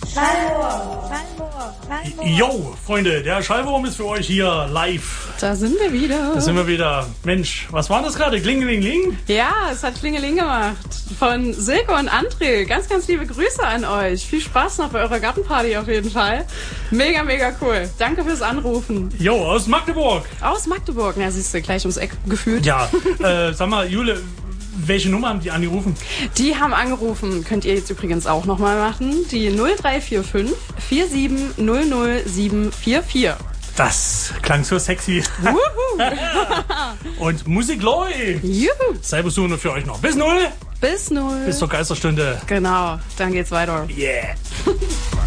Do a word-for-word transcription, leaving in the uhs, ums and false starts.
Schallwurm, Schallwurm, Schallwurm. Jo, Freunde, der Schallwurm ist für euch hier live. Da sind wir wieder. Da sind wir wieder. Mensch, was war das gerade? Klingelingeling? Ja, es hat Klingeling gemacht. Von Silke und André. Ganz, ganz liebe Grüße an euch. Viel Spaß noch bei eurer Gartenparty auf jeden Fall. Mega, mega cool. Danke fürs Anrufen. Jo, aus Magdeburg. Aus Magdeburg. Na, siehst du, gleich ums Eck gefühlt. Ja, äh, sag mal, Jule, welche Nummer haben die angerufen? Die haben angerufen. Könnt ihr jetzt übrigens auch nochmal machen. Die null drei vier fünf vier sieben null null sieben vier vier. Das klang so sexy. Und Musik Loi. Juhu. Cybersuche für euch noch. Bis null. Bis null. Bis zur Geisterstunde. Genau, dann geht's weiter. Yeah.